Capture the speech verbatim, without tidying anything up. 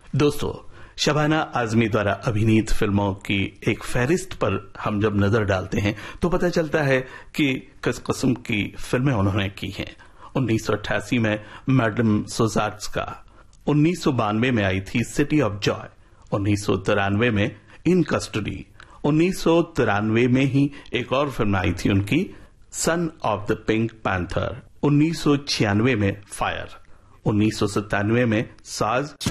दोस्तों, शबाना आजमी द्वारा अभिनीत फिल्मों की एक फहरिस्त पर हम जब नजर डालते हैं तो पता चलता है कि किस किस्म की फिल्में उन्होंने की हैं। उन्नीस सौ अट्ठासी में मैडम सोजार्ट्स्का, उन्नीस सौ बानवे में आई थी सिटी ऑफ जॉय, उन्नीस सौ तिरानवे में इन कस्टडी, उन्नीस सौ तिरानवे में ही एक और फिल्म आई थी उनकी son of the pink panther, उन्नीस सौ छियानवे में फायर, उन्नीस सौ सत्तानवे में साज